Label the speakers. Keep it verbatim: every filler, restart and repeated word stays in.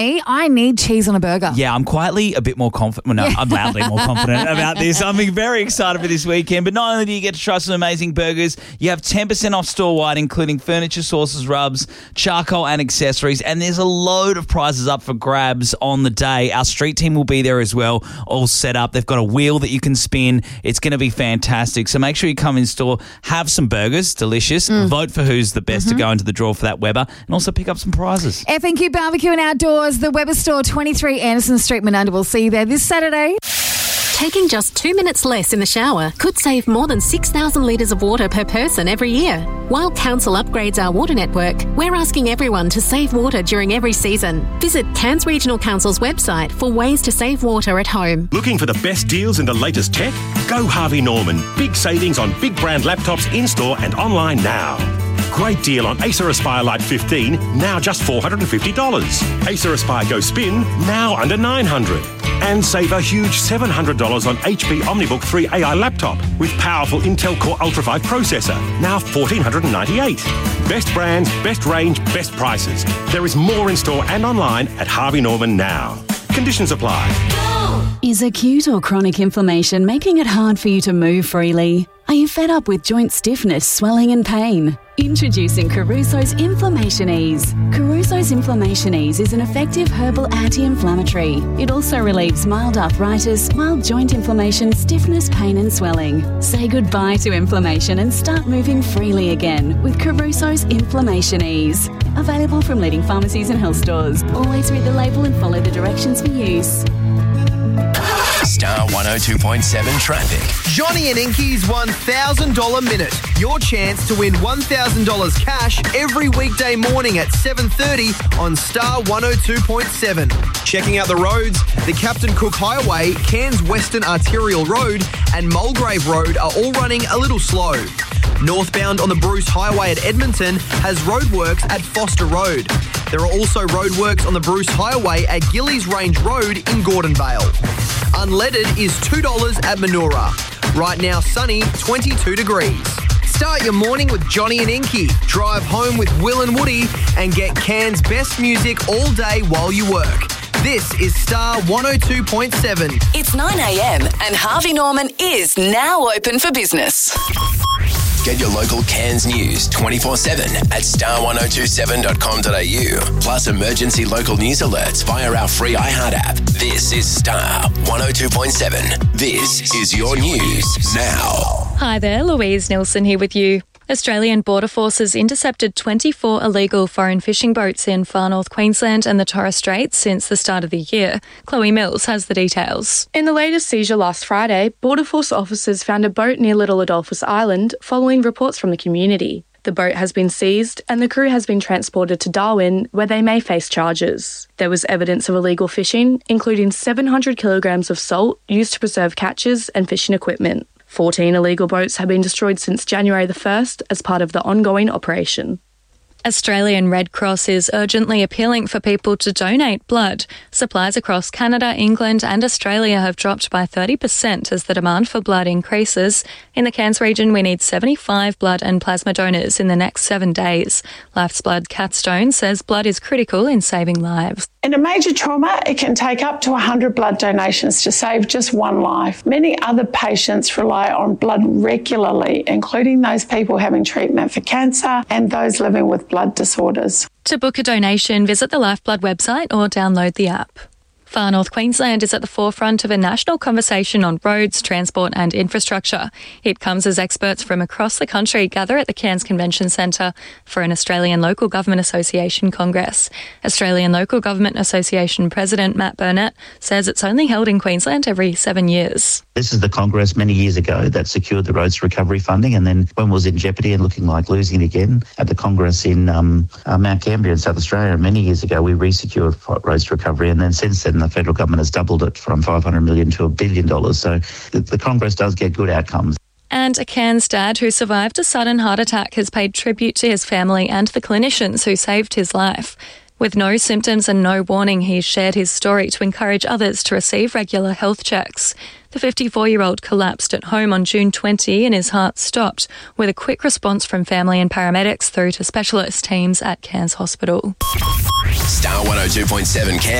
Speaker 1: I need cheese on a burger.
Speaker 2: Yeah, I'm quietly a bit more confident. Well, no,
Speaker 1: Yeah.
Speaker 2: I'm loudly more confident about this. I'm very excited for this weekend. But not only do you get to try some amazing burgers, you have ten percent off store-wide, including furniture, sauces, rubs, charcoal and accessories. And there's a load of prizes up for grabs on the day. Our street team will be there as well, all set up. They've got a wheel that you can spin. It's going to be fantastic. So make sure you come in store, have some burgers, delicious, mm. vote for who's the best mm-hmm. to go into the draw for that Weber, and also pick up some prizes.
Speaker 1: F and Q Barbecue and Outdoors, the Weber store, twenty-three Anderson Street, Menunda. We'll see you there this Saturday.
Speaker 3: Taking just two minutes less in the shower could save more than six thousand litres of water per person every year. While Council upgrades our water network, we're asking everyone to save water during every season. Visit Cairns Regional Council's website for ways to save water at home.
Speaker 4: Looking for the best deals and the latest tech? Go Harvey Norman. Big savings on big brand laptops in-store and online now. Great deal on Acer Aspire Lite fifteen, now just four hundred fifty dollars. Acer Aspire Go Spin, now under nine hundred dollars. And save a huge seven hundred dollars on H P OmniBook three A I laptop with powerful Intel Core Ultra five processor, now one thousand four hundred ninety-eight dollars. Best brands, best range, best prices. There is more in store and online at Harvey Norman now. Conditions apply.
Speaker 5: Is acute or chronic inflammation making it hard for you to move freely? Are you fed up with joint stiffness, swelling and pain? Introducing Caruso's Inflammation Ease. Caruso's Inflammation Ease is an effective herbal anti-inflammatory. It also relieves mild arthritis, mild joint inflammation, stiffness, pain and swelling. Say goodbye to inflammation and start moving freely again with Caruso's Inflammation Ease. Available from leading pharmacies and health stores. Always read the label and follow the directions for use.
Speaker 6: Star one oh two point seven traffic.
Speaker 7: Johnny and Inky's one thousand dollars Minute. Your chance to win one thousand dollars cash every weekday morning at seven thirty on Star one oh two point seven. Checking out the roads, the Captain Cook Highway, Cairns Western Arterial Road and Mulgrave Road are all running a little slow. Northbound on the Bruce Highway at Edmonton has roadworks at Foster Road. There are also roadworks on the Bruce Highway at Gillies Range Road in Gordonvale. Unleaded is two dollars at Manoora. Right now sunny, twenty-two degrees. Start your morning with Johnny and Inky. Drive home with Will and Woody and get Cairns' best music all day while you work. This is Star one oh two point seven.
Speaker 8: It's nine a.m. and Harvey Norman is now open for business.
Speaker 6: Get your local Cairns news twenty-four seven at star one oh two seven dot com dot a u. Plus emergency local news alerts via our free iHeart app. This is Star one oh two point seven. This is your news now.
Speaker 9: Hi there, Louise Nilsson here with you. Australian Border Forces intercepted twenty-four illegal foreign fishing boats in far north Queensland and the Torres Straits since the start of the year. Chloe Mills has the details.
Speaker 10: In the latest seizure last Friday, Border Force officers found a boat near Little Adolphus Island following reports from the community. The boat has been seized and the crew has been transported to Darwin, where they may face charges. There was evidence of illegal fishing, including seven hundred kilograms of salt used to preserve catches and fishing equipment. fourteen illegal boats have been destroyed since January the first as part of the ongoing operation.
Speaker 9: Australian Red Cross is urgently appealing for people to donate blood. Supplies across Canada, England and Australia have dropped by thirty percent as the demand for blood increases. In the Cairns region, we need seventy-five blood and plasma donors in the next seven days. Life's Blood Kat Stone says blood is critical in saving lives.
Speaker 11: In a major trauma, it can take up to one hundred blood donations to save just one life. Many other patients rely on blood regularly, including those people having treatment for cancer and those living with blood disorders.
Speaker 9: To book a donation, visit the Lifeblood website or download the app. Far North Queensland is at the forefront of a national conversation on roads, transport and infrastructure. It comes as experts from across the country gather at the Cairns Convention Centre for an Australian Local Government Association Congress. Australian Local Government Association President Matt Burnett says it's only held in Queensland every seven years.
Speaker 12: This is the Congress many years ago that secured the roads recovery funding, and then when it was in jeopardy and looking like losing it again at the Congress in um, uh, Mount Gambier in South Australia many years ago, we resecured roads recovery, and then since then the federal government has doubled it from five hundred million dollars to a billion dollars. So the, the Congress does get good outcomes.
Speaker 9: And a Cairns dad who survived a sudden heart attack has paid tribute to his family and the clinicians who saved his life. With no symptoms and no warning, he's shared his story to encourage others to receive regular health checks. The fifty-four-year-old collapsed at home on June twentieth and his heart stopped, with a quick response from family and paramedics through to specialist teams at Cairns Hospital.
Speaker 6: Star one oh two point seven Cairns.